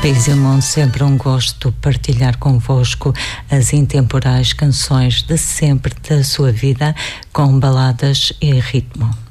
País e Mundo, sempre um gosto partilhar convosco as intemporais canções de sempre da sua vida, com baladas e ritmo.